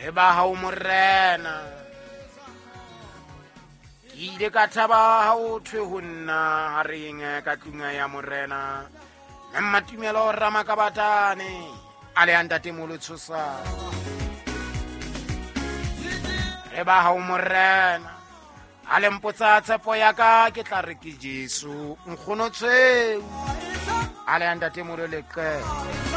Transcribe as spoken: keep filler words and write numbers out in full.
e ba ha o morena ke ile ka thaba ha o thwe ho nna ha re eng ka tlunga ya morena Mmatumelo Ramakabatane ale andate molotsosa re ba ha o morena ale mpotsa tshepo ya ka ke tla re ke Jesu nkgono tshweu ale andate mololeke